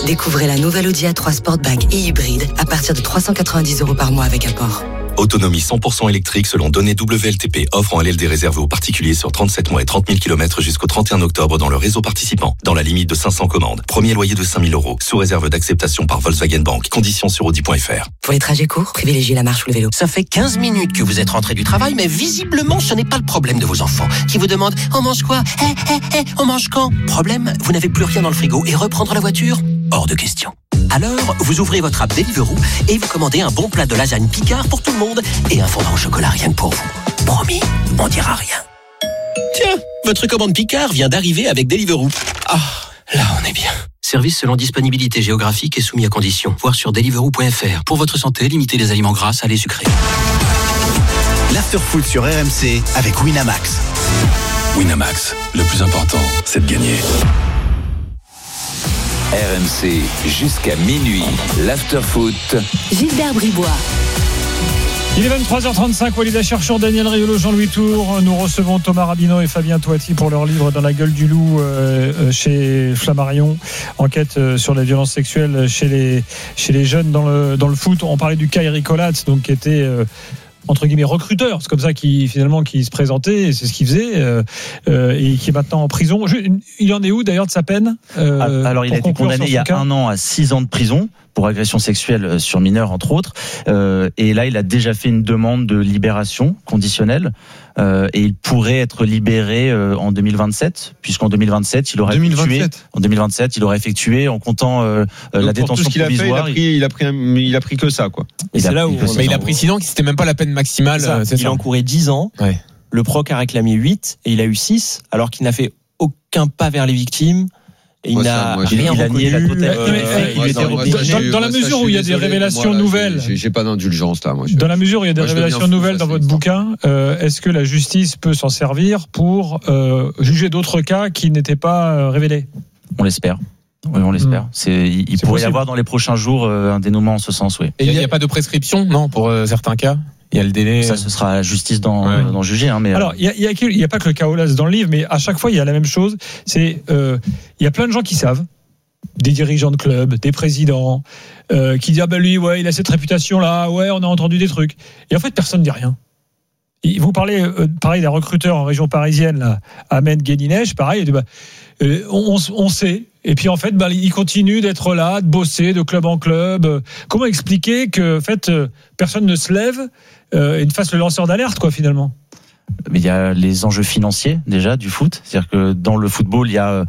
Découvrez la nouvelle Audi A3 Sportback et hybride à partir de 390 € par mois avec apport. Autonomie 100% électrique selon données WLTP. Offre en LLD réservé aux particuliers sur 37 mois et 30 000 km jusqu'au 31 octobre dans le réseau participant. Dans la limite de 500 commandes. Premier loyer de 5 000 €. Sous réserve d'acceptation par Volkswagen Bank. Conditions sur Audi.fr. Pour les trajets courts, privilégiez la marche ou le vélo. Ça fait 15 minutes que vous êtes rentré du travail, mais visiblement, ce n'est pas le problème de vos enfants qui vous demandent « On mange quoi ? On mange quand ?» Problème, vous n'avez plus rien dans le frigo et reprendre la voiture ? Hors de question. Alors, vous ouvrez votre app Deliveroo et vous commandez un bon plat de lasagne Picard pour tout le monde et un fondant au chocolat rien que pour vous. Promis, on dira rien. Tiens, votre commande Picard vient d'arriver avec Deliveroo. Ah, là on est bien. Service selon disponibilité géographique et soumis à conditions. Voir sur deliveroo.fr. Pour votre santé, limitez les aliments gras, salés, sucrés. L'Afterfoot sur RMC avec Winamax. Winamax, le plus important, c'est de gagner. RMC jusqu'à minuit. L'Afterfoot. Gilbert Bribois. Il est 23h35, Walid Acharchour, Daniel Riolo, Jean-Louis Tour. Nous recevons Thomas Rabineau et Fabien Toiti pour leur livre Dans la gueule du loup chez Flammarion. Enquête sur les violences sexuelles chez les jeunes dans le foot. On parlait du cas Eric Olatz, donc qui était entre guillemets recruteur, c'est comme ça qui se présentait, et c'est ce qu'il faisait, et qui est maintenant en prison. Il en est où d'ailleurs de sa peine? Alors il a été condamné il y a 1 an à 6 ans de prison pour agression sexuelle sur mineurs entre autres, et là il a déjà fait une demande de libération conditionnelle, et il pourrait être libéré en 2027, puisqu'en 2027 il aurait effectué en comptant la détention provisoire. Il a pris que ça, quoi. Et c'est là où il a pris 6 ans, qui c'était même pas la peine maximale. Il a encouru 10 ans. Ouais. Le proc a réclamé 8 et il a eu 6, alors qu'il n'a fait aucun pas vers les victimes. Et il n'a rien reconnu. Dans la mesure où il y a des révélations nouvelles, j'ai pas d'indulgence là. Dans la mesure où il y a des révélations nouvelles dans votre bouquin, est-ce que la justice peut s'en servir pour juger d'autres cas qui n'étaient pas révélés? On l'espère. Oui, on l'espère. Il pourrait y avoir dans les prochains jours un dénouement en ce sens, oui. Et il n'y a pas de prescription, non, pour certains cas? Il y a le délai. Ça, ce sera à la justice d'en juger. Hein, mais alors, il y a pas que le cas Olatz dans le livre, mais à chaque fois, il y a la même chose. C'est, il y a plein de gens qui savent, des dirigeants de clubs, des présidents, qui disent lui, ouais, il a cette réputation-là, ouais, on a entendu des trucs. Et en fait, personne ne dit rien. Vous parlez, pareil, d'un recruteur en région parisienne, là, Ahmed Guéninèche, pareil, on sait. Et puis en fait, il continue d'être là, de bosser de club en club. Comment expliquer que, en fait, personne ne se lève et ne fasse le lanceur d'alerte, quoi, finalement? Mais il y a les enjeux financiers déjà du foot, c'est-à-dire que dans le football il y a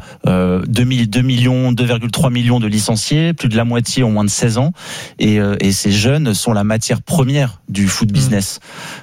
2,3 millions de licenciés, plus de la moitié ont moins de 16 ans, et ces jeunes sont la matière première du foot business.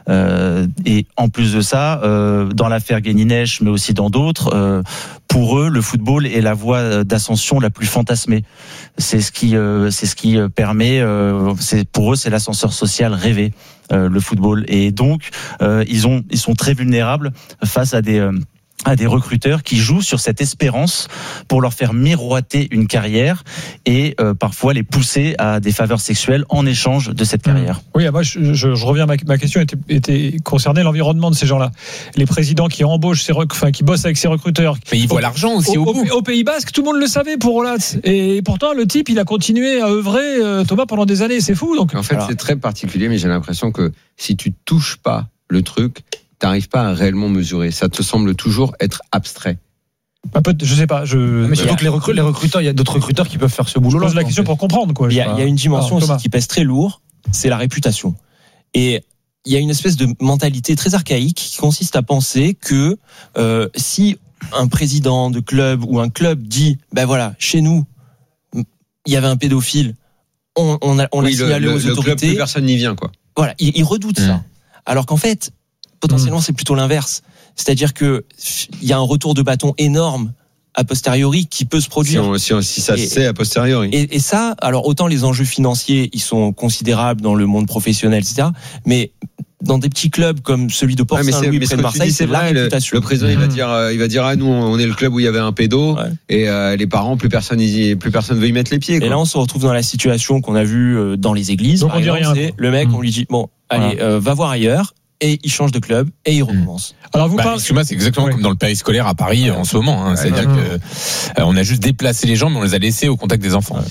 Et en plus de ça, dans l'affaire Guéninèche, mais aussi dans d'autres, pour eux le football est la voie d'ascension la plus fantasmée. C'est ce qui permet, pour eux c'est l'ascenseur social rêvé. Le football, et donc ils sont très vulnérables face à des recruteurs qui jouent sur cette espérance pour leur faire miroiter une carrière et parfois les pousser à des faveurs sexuelles en échange de cette carrière. Oui, moi je reviens, ma question était concernée l'environnement de ces gens-là, les présidents qui embauchent qui bossent avec ces recruteurs. Mais ils voient l'argent aussi au bout. Au Pays Basque, tout le monde le savait pour Olatz, et pourtant le type il a continué à œuvrer, Thomas, pendant des années. C'est fou. Donc en fait c'est très particulier, mais j'ai l'impression que si tu touches pas le truc, t'arrives pas à réellement mesurer. Ça te semble toujours être abstrait. Je sais pas. Mais surtout que les recruteurs, il y a d'autres recruteurs qui peuvent faire ce boulot. Je pose la question pour comprendre, quoi. Il y a une dimension aussi qui pèse très lourd, c'est la réputation. Et il y a une espèce de mentalité très archaïque qui consiste à penser que si un président de club ou un club dit, voilà, chez nous, il y avait un pédophile, on l'a signalé aux autorités. Club, plus personne n'y vient, quoi. Voilà, ils redoutent ça. Alors qu'en fait, potentiellement, c'est plutôt l'inverse. C'est-à-dire que il y a un retour de bâton énorme a posteriori qui peut se produire. Si ça se sait a posteriori. Et ça, alors autant les enjeux financiers, ils sont considérables dans le monde professionnel, etc. Mais dans des petits clubs comme celui de Port-Saint-Louis près de Marseille, c'est la réputation. Le président, il va dire, nous, on est le club où il y avait un pédo, et les parents, plus personne veut y mettre les pieds, quoi. Et là, on se retrouve dans la situation qu'on a vue dans les églises. Donc on dit rien. Le mec, on lui dit, allez, va voir ailleurs. Et il change de club et il recommence. Alors vous parlez, excuse-moi, c'est exactement comme dans le périscolaire à Paris en ce moment. C'est-à-dire que on a juste déplacé les gens, mais on les a laissés au contact des enfants.